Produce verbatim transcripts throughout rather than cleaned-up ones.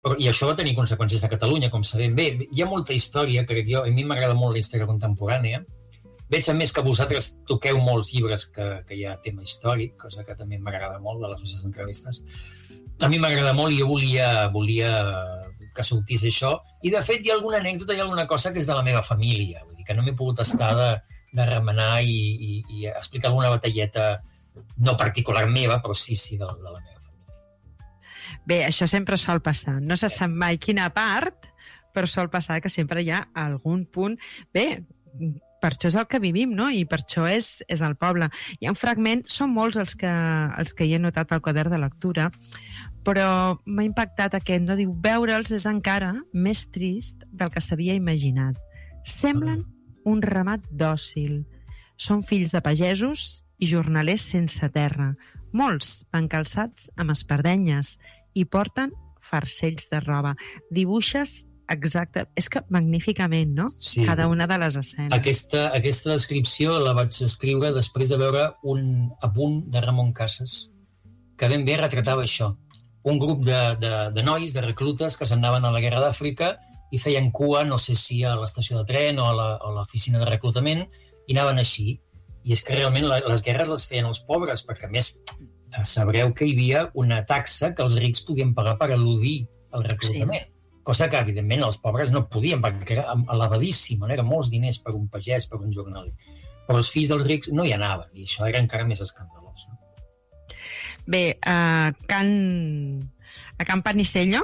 Però, I això va tenir conseqüències a Catalunya, com sabem. Bé, hi ha molta història, crec jo, a mi m'agrada molt la història contemporània. Veig, a més, que vosaltres toqueu molts llibres que, que hi ha tema històric, cosa que també m'agrada molt de les vostres entrevistes. A mi m'agrada molt i jo volia, volia que sortís això. I, de fet, hi ha alguna anècdota, hi ha alguna cosa que és de la meva família. Vull dir que no m'he pogut estar de, de remenar i, i, i explicar alguna batalleta, no particular meva, però sí, sí, de, de la meva. Bé, això sempre sol passar. No se sap mai quina part, però sol passar que sempre hi ha algun punt... Bé, per això és el que vivim, no? I per això és, és el poble. Hi ha un fragment, són molts els que, els que hi he notat al quadern de lectura, però m'ha impactat aquest, no? Diu, veure'ls és encara més trist del que s'havia imaginat. Semblen un ramat dòcil. Són fills de pagesos i jornalers sense terra. Molts van calçats amb espardenyes i porten farcells de roba. Dibuixes exacte, és que magníficament, no? Sí. Cada una de les escenes. Aquesta, aquesta descripció la vaig escriure després de veure un apunt de Ramon Casas, que ben bé retratava això. Un grup de, de, de nois, de reclutes, que s'anaven a la guerra d'Àfrica i feien cua, no sé si a l'estació de tren o a la, a l'oficina de reclutament, i anaven així. I és que realment la, les guerres les feien els pobres, perquè a més sabreu que hi havia una taxa que els rics podien pagar per eludir el reclutament. Sí. Cosa que, evidentment, els pobres no podien, perquè era elevadíssima, no? Eren molts diners per un pagès, per un jornaler. Però els fills dels rics no hi anaven, i això era encara més escandalós. No? Bé, a Can, a Can Panicello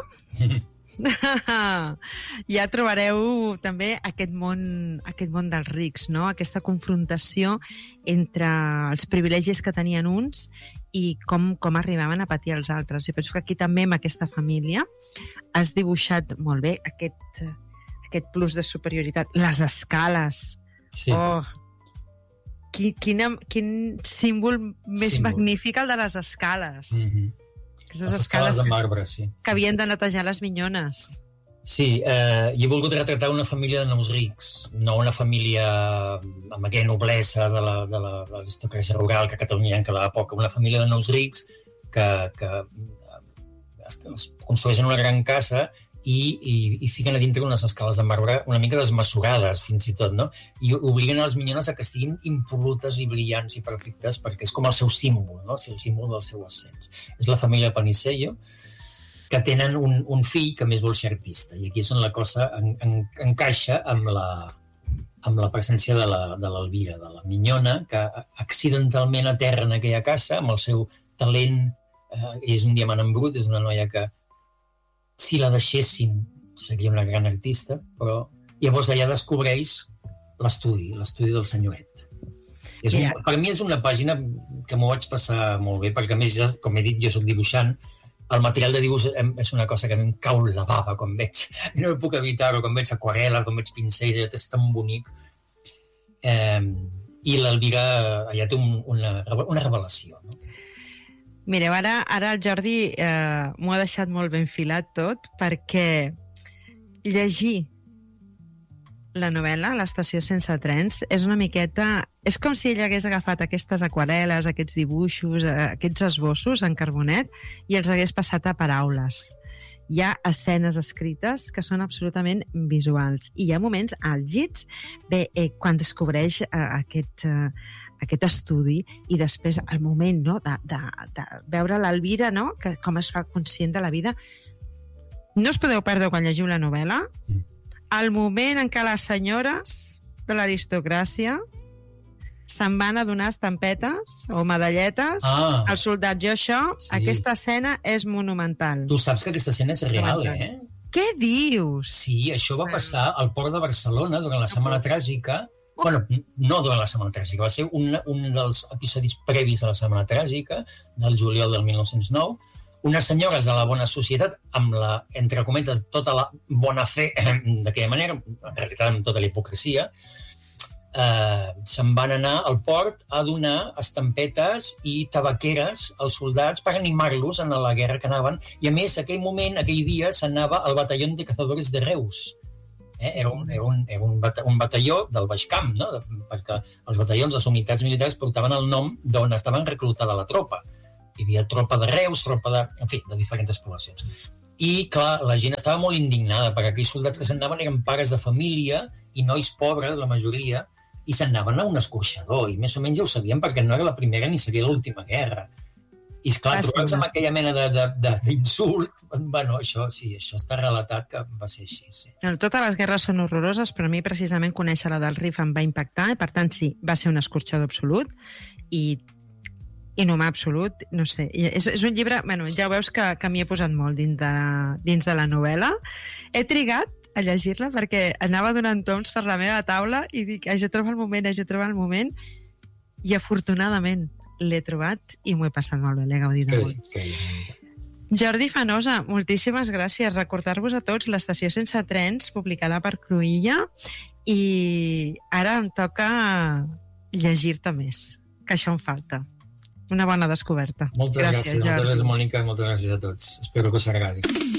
ja trobareu també aquest món, aquest món dels rics, no? Aquesta confrontació entre els privilegis que tenien uns i com, com arribaven a patir els altres. I penso que aquí també, amb aquesta família, has dibuixat molt bé aquest, aquest plus de superioritat. Les escales. Sí. Oh, quin, quina, quin símbol més símbol. Magnífic, el de les escales. Mm-hmm. Aquestes les escales de marbre, sí. Que havien de netejar les minyones. Sí, eh, jo he volgut retratar una família de nous rics, no una família amb aquella noblesa de la, de la, de l'aristocràcia rural que a Catalunya ja en quedava poc, una família de nous rics que, que es, es construeixen una gran casa i, i, i fiquen a dintre unes escales de marbre una mica desmesurades, fins i tot, no? I obliguen a les minyones a que estiguin impol·lutes i brillants i perfectes, perquè és com el seu símbol, no? El símbol del seu ascens. És la família Panicello, que tenen un, un fill que més vol ser artista. I aquí és on la cosa en, en, encaixa amb la, amb la presència de l'Elvira, de, de la minyona, que accidentalment aterra en aquella casa amb el seu talent. Eh, és un diamant en brut, és una noia que, si la deixessin, seria una gran artista, però llavors allà descobreix l'estudi, l'estudi del senyoret. És un, per mi és una pàgina que m'ho vaig passar molt bé, perquè a més, ja, com he dit, jo soc dibuixant, el material de dibuix és una cosa que a mi em cau la bava quan veig. No puc evitar-ho, quan veig aquarel·la, quan veig pincells, és tan bonic. Eh, I l'Elvira allà té un, una, una revelació, no? Mireu, ara, ara el Jordi eh, m'ho ha deixat molt ben filat tot, perquè llegir la novel·la, L'estació sense trens, és una miqueta... És com si ell hagués agafat aquestes aquarel·les, aquests dibuixos, aquests esbossos en carbonet i els hagués passat a paraules. Hi ha escenes escrites que són absolutament visuals i hi ha moments àlgids. Bé, eh, quan descobreix eh, aquest... Eh, aquest estudi i després el moment, no, de, de, de veure l'Elvira, no, que com es fa conscient de la vida. No us podeu perdre quan llegiu la novel·la el moment en què les senyores de l'aristocràcia se'n van a donar estampetes o medalletes ah. als soldats. Jo això, sí. Aquesta escena és monumental. Tu saps que aquesta escena és real, eh? Què dius? Sí, això va passar al port de Barcelona durant la Setmana Tràgica. Bueno, no durant la Setmana Tràgica, va ser un, un dels episodis previs a la Setmana Tràgica, del juliol del mil nou-cents nou. Unes senyores de la bona societat, amb la, entre cometes, tota la bona fe d'aquella manera, en realitat amb tota la hipocresia, eh, se'n van anar al port a donar estampetes i tabaqueres als soldats per animar-los en la guerra que anaven. I a més, aquell moment, aquell dia, s'anava al batalló de cazadores de Reus. Eh? Era, un, era, un, era un, bata, un batalló del Baix Camp, no? Perquè els batallons, les unitats militars, portaven el nom d'on estaven reclutada la tropa. Hi havia tropa de Reus, tropa de... En fi, de diferents poblacions. I, clar, la gent estava molt indignada, perquè aquells soldats que s'anaven eren pares de família i nois pobres, la majoria, i s'anaven a un escorxador, i més o menys ja ho sabien perquè no era la primera ni seria l'última guerra. I, esclar, ah, trobar-se sí, amb aquella mena d'insult, bueno, això sí, això està relatat que va ser així, sí. No, totes les guerres són horroroses, però a mi precisament conèixer la del Rif em va impactar, i per tant sí, va ser un escorxador absolut, i inhumà absolut, no sé. És, és un llibre, bueno, ja veus que, que m'hi he posat molt dins de, dins de la novel·la. He trigat a llegir-la perquè anava donant toms per la meva taula i dic, haig de trobar el moment, haig de trobar el moment, i afortunadament l'he trobat i m'ho he passat molt bé, l'he gaudit molt. Jordi Fanosa, moltíssimes gràcies. Recordar-vos a tots l'Estació sense trens, publicada per Cruïlla, i ara em toca llegir-te més, que això em falta. Una bona descoberta. Moltes gràcies, gràcies Jordi. Moltes gràcies, Mònica, moltes gràcies a tots. Espero que us agradi.